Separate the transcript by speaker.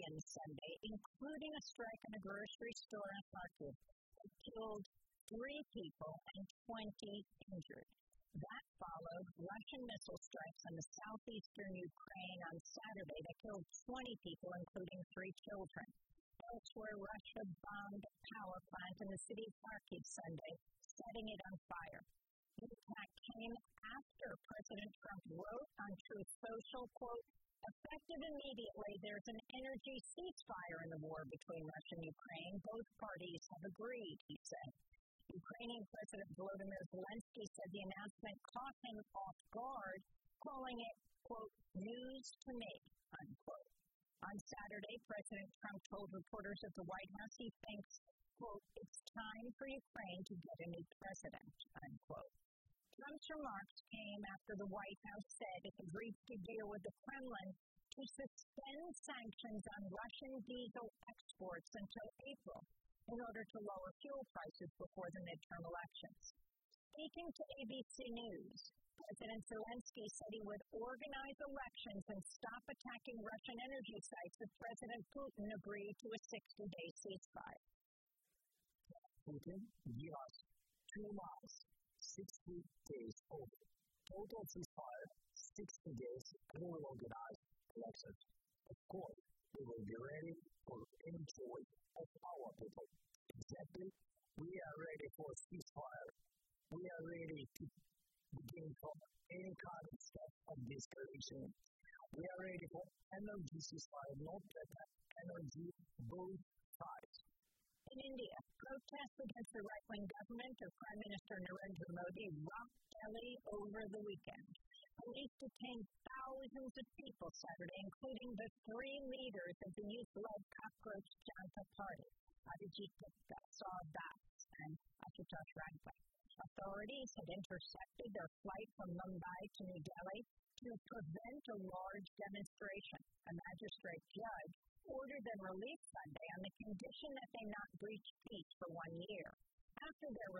Speaker 1: civilians Sunday, including a strike at a grocery store in Kharkiv. It killed 3 people and 20 injured. That followed Russian missile strikes on the southeastern Ukraine on Saturday that killed 20 people, including 3 children. Elsewhere, Russia bombed a power plant in the city of Kharkiv Sunday, setting it on fire. The attack came after President Trump wrote on Truth Social, quote, "Effective immediately, there's an energy ceasefire in the war between Russia and Ukraine. Both parties have agreed," he said. Ukrainian President Volodymyr Zelensky said the announcement caught him off guard, calling it, quote, "news to me," unquote. On Saturday, President Trump told reporters at the White House he thinks, quote, "it's time for Ukraine to get a new president," unquote. Trump's remarks came after the White House said it agreed to deal with the Kremlin to suspend sanctions on Russian diesel exports until April in order to lower fuel prices before the midterm elections. Speaking to ABC News, President Zelensky said he would organize elections and stop attacking Russian energy sites if President Putin agreed to a 60-day ceasefire.
Speaker 2: Putin, give us 2 months, 60 days over. Total ceasefire, 60 days, and we will organize elections. Of course, we will be ready for any choice of our people. Exactly, we are ready for ceasefire. We are ready to begin from any kind of step of escalation. We are ready for energy ceasefire, not that energy, both sides.
Speaker 1: In India, protests against the right-wing government of Prime Minister Narendra Modi rocked Delhi over the weekend. Police detained thousands of people Saturday, including the 3 leaders of the youth-led Cockroach Janta Party, Abhijit Gupta, Saurabh Das, and Ashutosh Raghavan. Authorities had intercepted their flight from Mumbai to New Delhi to prevent a large demonstration. A magistrate judge ordered them released Sunday on the condition that they not breach peace for 1 year. After their